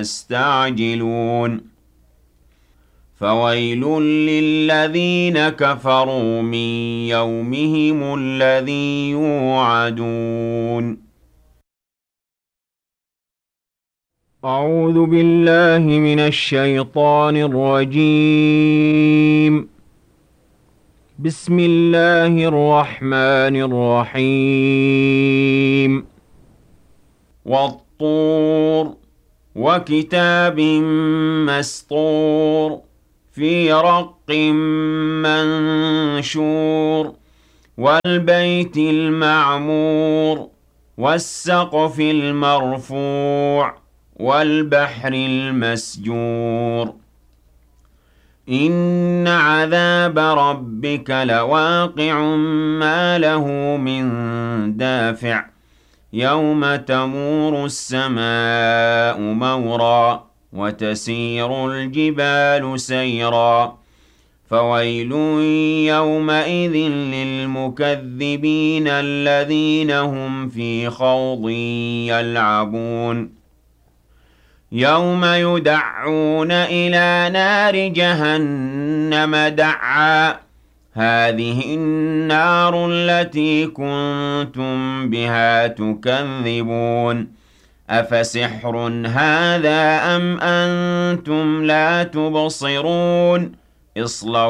يستعجلون فويل للذين كفروا من يومهم الذي يوعدون أعوذ بالله من الشيطان الرجيم بسم الله الرحمن الرحيم والطور وكتاب مسطور في رق منشور والبيت المعمور والسقف المرفوع والبحر المسجور إن عذاب ربك لواقع ما له من دافع يوم تمور السماء مورا وتسير الجبال سيرا فويل يومئذ للمكذبين الذين هم في خوض يلعبون يوم يدعون إلى نار جهنم دعا هذه النار التي كنتم بها تكذبون أفسحر هذا أم أنتم لا تبصرون اصلوا